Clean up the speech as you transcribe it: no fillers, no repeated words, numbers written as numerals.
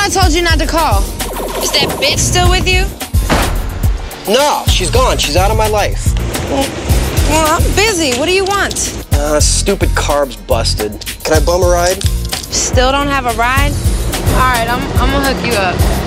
I told you not to call. Is that bitch still with you? No, she's gone. She's out of my life. Well, I'm busy. What do you want? Stupid carb's busted. Can I bum a ride? Still don't have a ride? All right, I'm gonna hook you up.